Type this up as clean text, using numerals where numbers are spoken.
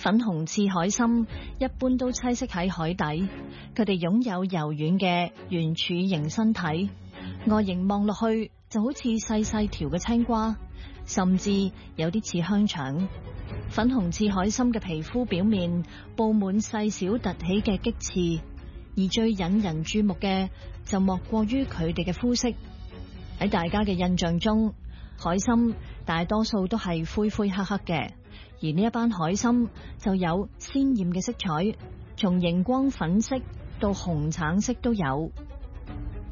粉紅刺海參一般都棲息喺海底，佢哋擁有柔軟嘅圓柱形身體，外形望落去就好似細細條嘅青瓜，甚至有啲似香腸。粉紅刺海參嘅皮膚表面佈滿細小凸起嘅棘刺，而最引人注目嘅就莫過於佢哋嘅膚色。喺大家嘅印象中，海參大多數都係灰灰黑黑嘅，而呢一班海參就有鮮豔嘅色彩，從熒光粉色到紅橙色都有。